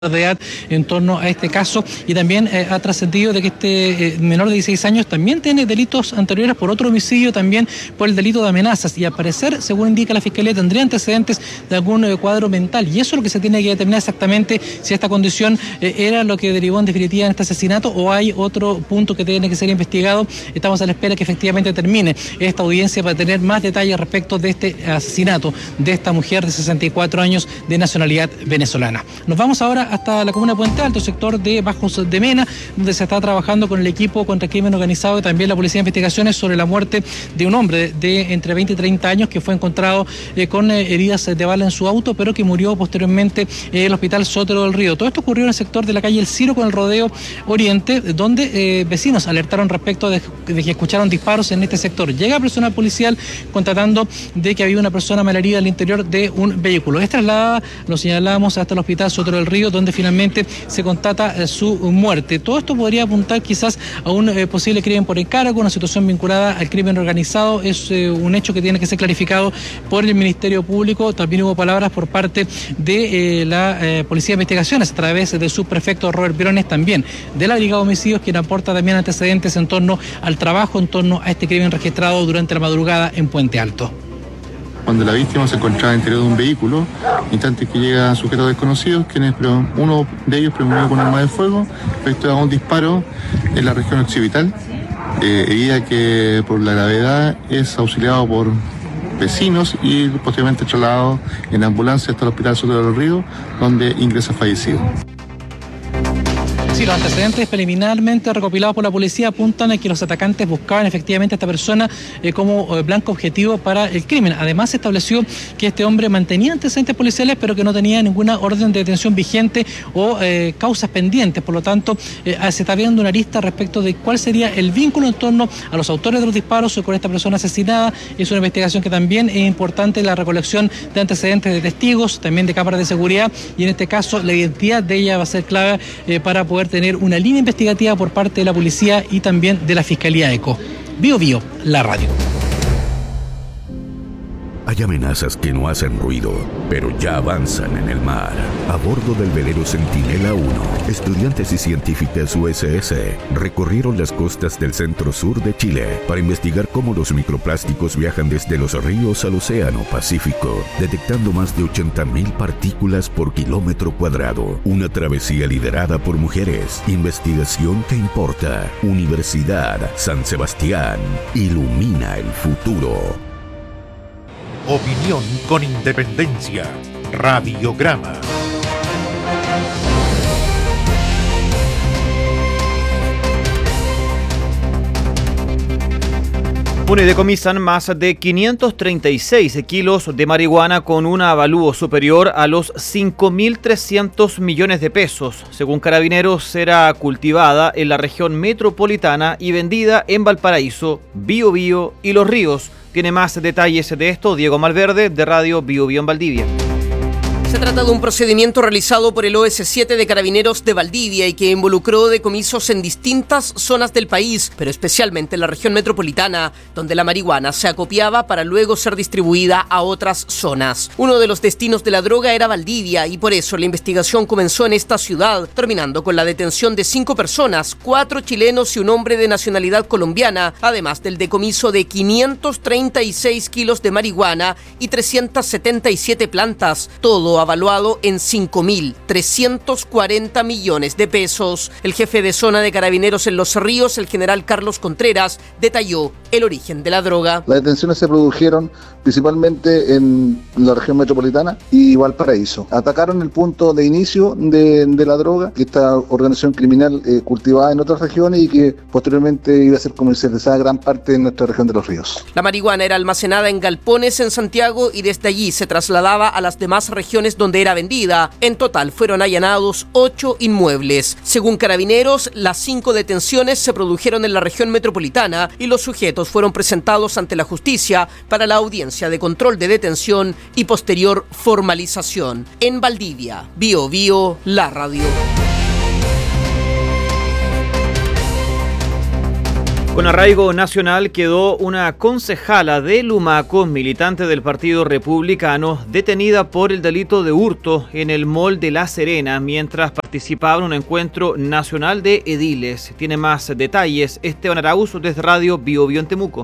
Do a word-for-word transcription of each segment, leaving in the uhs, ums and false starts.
de edad en torno a este caso, y también eh, ha trascendido de que este eh, menor de dieciséis años también tiene delitos anteriores por otro homicidio, también por el delito de amenazas, y al parecer, según indica la Fiscalía, tendría antecedentes de algún eh, cuadro mental, y eso es lo que se tiene que determinar exactamente, si esta condición eh, era lo que derivó en definitiva en este asesinato o hay otro punto que tiene que ser investigado. Estamos a la espera que efectivamente termine esta audiencia para tener más detalles respecto de este asesinato de esta mujer de sesenta y cuatro años de nacionalidad venezolana. Nos vamos ahora hasta la comuna de Puente Alto, sector de Bajos de Mena, donde se está trabajando con el equipo contra el crimen organizado y también la Policía de Investigaciones sobre la muerte de un hombre de entre veinte y treinta años que fue encontrado eh, con eh, heridas de bala en su auto, pero que murió posteriormente en el hospital Sotero del Río. Todo esto ocurrió en el sector de la calle El Ciro con el Rodeo Oriente, donde eh, vecinos alertaron respecto de, de que escucharon disparos en este sector. Llega personal policial constatando de que había una persona malherida al interior de un vehículo. Es trasladada, lo señalábamos, hasta el hospital Sotero del Río, donde finalmente se constata eh, su muerte. Todo esto podría apuntar quizás a un eh, posible crimen por encargo, una situación vinculada al crimen organizado. Es eh, un hecho que tiene que ser clarificado por el Ministerio Público. También hubo palabras por parte de eh, la eh, Policía de Investigaciones a través de su prefecto Robert Briones, también de la Brigada de Homicidios, quien aporta también antecedentes en torno al trabajo en torno a este crimen registrado durante la madrugada en Puente Alto. Cuando la víctima se encontraba en el interior de un vehículo, instantes que llegan sujetos desconocidos, quienes uno de ellos primero con arma de fuego, efectúa un disparo en la región occipital, eh, herida que por la gravedad es auxiliado por vecinos y posteriormente trasladado en ambulancia hasta el hospital Sotero del Río, donde ingresa fallecido. Sí, los antecedentes preliminarmente recopilados por la policía apuntan a que los atacantes buscaban efectivamente a esta persona eh, como eh, blanco objetivo para el crimen. Además, se estableció que este hombre mantenía antecedentes policiales, pero que no tenía ninguna orden de detención vigente o eh, causas pendientes. Por lo tanto, eh, se está viendo una arista respecto de cuál sería el vínculo en torno a los autores de los disparos con esta persona asesinada. Es una investigación que también es importante, la recolección de antecedentes de testigos, también de cámaras de seguridad, y en este caso la identidad de ella va a ser clave eh, para poder tener una línea investigativa por parte de la policía y también de la Fiscalía ECO. Bio Bio, la radio. Hay amenazas que no hacen ruido, pero ya avanzan en el mar. A bordo del velero Centinela uno, estudiantes y científicas U S S recorrieron las costas del centro-sur de Chile para investigar cómo los microplásticos viajan desde los ríos al Océano Pacífico, detectando más de ochenta mil partículas por kilómetro cuadrado. Una travesía liderada por mujeres. Investigación que importa. Universidad San Sebastián. Ilumina el futuro. Opinión con independencia. Radiograma. Bueno, y decomisan más de quinientos treinta y seis kilos de marihuana con un avalúo superior a los cinco mil trescientos millones de pesos. Según Carabineros, será cultivada en la región metropolitana y vendida en Valparaíso, Biobío y Los Ríos. Tiene más detalles de esto Diego Malverde, de Radio Bio Bio en Valdivia. Se trata de un procedimiento realizado por el O S siete de Carabineros de Valdivia y que involucró decomisos en distintas zonas del país, pero especialmente en la región metropolitana, donde la marihuana se acopiaba para luego ser distribuida a otras zonas. Uno de los destinos de la droga era Valdivia y por eso la investigación comenzó en esta ciudad, terminando con la detención de cinco personas, cuatro chilenos y un hombre de nacionalidad colombiana, además del decomiso de quinientos treinta y seis kilos de marihuana y trescientas setenta y siete plantas, todo avaluado en cinco mil trescientos cuarenta millones de pesos. El jefe de zona de Carabineros en Los Ríos, el general Carlos Contreras, detalló el origen de la droga. Las detenciones se produjeron principalmente en la región metropolitana y Valparaíso. Atacaron el punto de inicio de, de la droga, que esta organización criminal eh, cultivada en otras regiones y que posteriormente iba a ser comercializada gran parte de nuestra región de Los Ríos. La marihuana era almacenada en galpones en Santiago y desde allí se trasladaba a las demás regiones donde era vendida. En total fueron allanados ocho inmuebles. Según Carabineros, las cinco detenciones se produjeron en la región metropolitana y los sujetos fueron presentados ante la justicia para la audiencia de control de detención y posterior formalización. En Valdivia, Bio Bio, la radio. Con arraigo nacional quedó una concejala de Lumaco, militante del Partido Republicano, detenida por el delito de hurto en el mall de La Serena mientras participaba en un encuentro nacional de ediles. Tiene más detalles Esteban Arauz desde Radio Bio Bio en Temuco.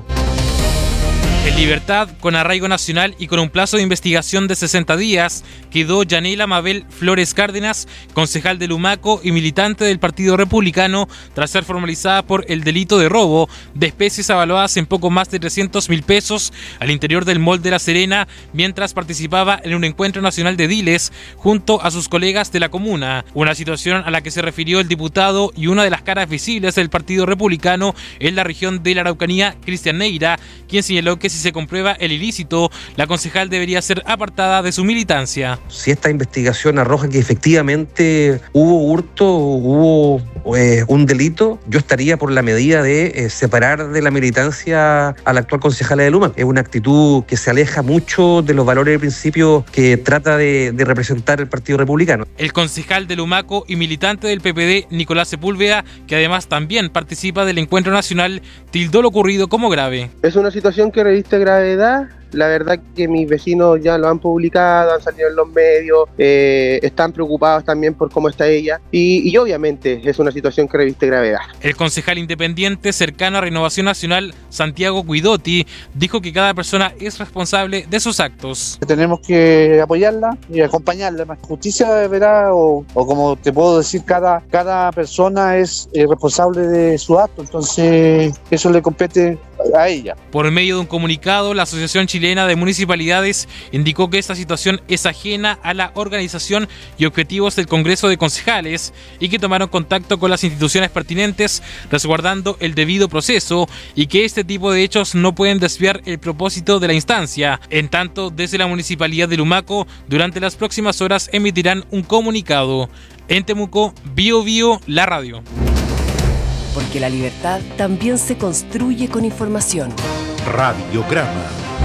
En libertad, con arraigo nacional y con un plazo de investigación de sesenta días, quedó Yanela Mabel Flores Cárdenas, concejal de Lumaco y militante del Partido Republicano, tras ser formalizada por el delito de robo de especies avaluadas en poco más de trescientos mil pesos al interior del mall de La Serena, mientras participaba en un encuentro nacional de ediles junto a sus colegas de la comuna. Una situación a la que se refirió el diputado y una de las caras visibles del Partido Republicano en la región de la Araucanía, Cristian Neira, quien señaló que si se comprueba el ilícito, la concejal debería ser apartada de su militancia. Si esta investigación arroja que efectivamente hubo hurto, hubo eh, un delito, yo estaría por la medida de eh, separar de la militancia a la actual concejala de Luma. Es una actitud que se aleja mucho de los valores y principios que trata de, de representar el Partido Republicano. El concejal de Lumaco y militante del P P D, Nicolás Sepúlveda, que además también participa del encuentro nacional, tildó lo ocurrido como grave. Es una situación que reviste gravedad. La verdad que mis vecinos ya lo han publicado, han salido en los medios, eh, están preocupados también por cómo está ella y, y obviamente es una situación que reviste gravedad. El concejal independiente cercano a Renovación Nacional, Santiago Guidotti, dijo que cada persona es responsable de sus actos. Tenemos que apoyarla y acompañarla. La justicia deberá, o, o como te puedo decir, cada, cada persona es eh, responsable de su acto, entonces eso le compete a ella. Por medio de un comunicado, la Asociación Chilena de Municipalidades indicó que esta situación es ajena a la organización y objetivos del Congreso de Concejales y que tomaron contacto con las instituciones pertinentes resguardando el debido proceso y que este tipo de hechos no pueden desviar el propósito de la instancia. En tanto, desde la Municipalidad de Lumaco, durante las próximas horas emitirán un comunicado. En Temuco, Bio Bio, la radio. Porque la libertad también se construye con información. Radiograma.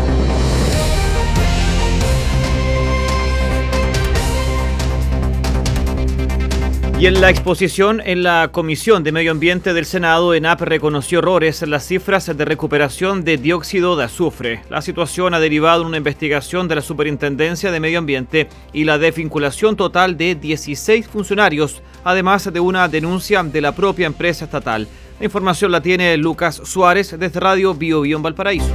Y en la exposición en la Comisión de Medio Ambiente del Senado, ENAP reconoció errores en las cifras de recuperación de dióxido de azufre. La situación ha derivado en una investigación de la Superintendencia de Medio Ambiente y la desvinculación total de dieciséis funcionarios, además de una denuncia de la propia empresa estatal. La información la tiene Lucas Suárez desde Radio Bio Bio en Valparaíso.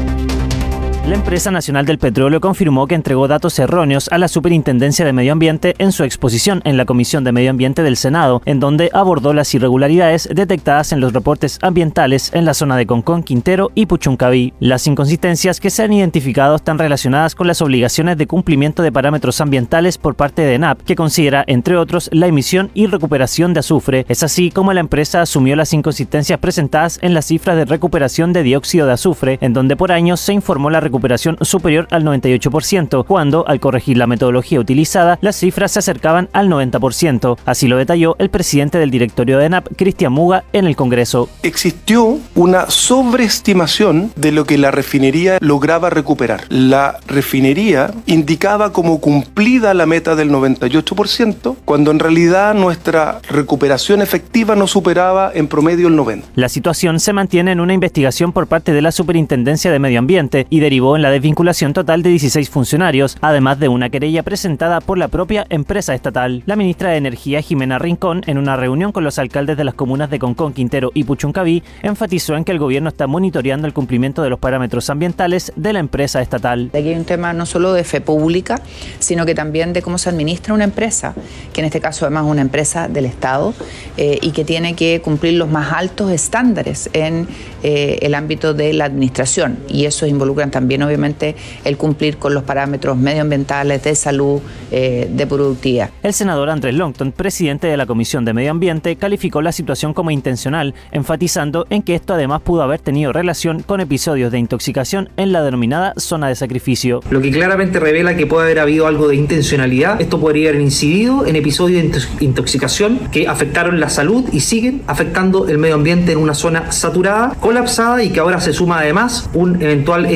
La Empresa Nacional del Petróleo confirmó que entregó datos erróneos a la Superintendencia de Medio Ambiente en su exposición en la Comisión de Medio Ambiente del Senado, en donde abordó las irregularidades detectadas en los reportes ambientales en la zona de Concón, Quintero y Puchuncaví. Las inconsistencias que se han identificado están relacionadas con las obligaciones de cumplimiento de parámetros ambientales por parte de ENAP, que considera, entre otros, la emisión y recuperación de azufre. Es así como la empresa asumió las inconsistencias presentadas en las cifras de recuperación de dióxido de azufre, en donde por año se informó la recuperación superior al noventa y ocho por ciento, cuando, al corregir la metodología utilizada, las cifras se acercaban al noventa por ciento. Así lo detalló el presidente del directorio de ENAP, Cristian Muga, en el Congreso. Existió una sobreestimación de lo que la refinería lograba recuperar. La refinería indicaba como cumplida la meta del noventa y ocho por ciento, cuando en realidad nuestra recuperación efectiva no superaba en promedio el noventa por ciento. La situación se mantiene en una investigación por parte de la Superintendencia de Medio Ambiente y derivó en la desvinculación total de dieciséis funcionarios, además de una querella presentada por la propia empresa estatal. La ministra de Energía, Jimena Rincón, en una reunión con los alcaldes de las comunas de Concón, Quintero y Puchuncaví, enfatizó en que el gobierno está monitoreando el cumplimiento de los parámetros ambientales de la empresa estatal. Aquí hay un tema no solo de fe pública, sino que también de cómo se administra una empresa, que en este caso además es una empresa del Estado eh, y que tiene que cumplir los más altos estándares en eh, el ámbito de la administración, y eso involucran también obviamente el cumplir con los parámetros medioambientales, de salud, eh, de productividad. El senador Andrés Longton, presidente de la Comisión de Medio Ambiente, calificó la situación como intencional, enfatizando en que esto además pudo haber tenido relación con episodios de intoxicación en la denominada zona de sacrificio. Lo que claramente revela que puede haber habido algo de intencionalidad. Esto podría haber incidido en episodios de intoxicación que afectaron la salud y siguen afectando el medio ambiente en una zona saturada, colapsada, y que ahora se suma además un eventual hecho de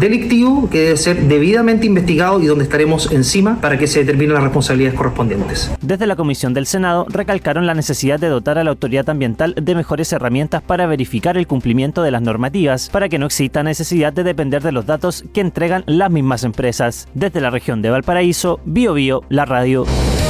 delictivo que debe ser debidamente investigado y donde estaremos encima para que se determinen las responsabilidades correspondientes. Desde la Comisión del Senado recalcaron la necesidad de dotar a la autoridad ambiental de mejores herramientas para verificar el cumplimiento de las normativas, para que no exista necesidad de depender de los datos que entregan las mismas empresas. Desde la región de Valparaíso, Bio Bio, la radio.